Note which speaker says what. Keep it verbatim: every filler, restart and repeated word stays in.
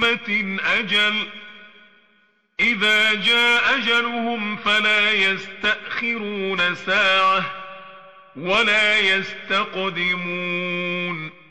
Speaker 1: أمة أجل إذا جاء أجلهم فلا يستأخرون ساعة ولا يستقدمون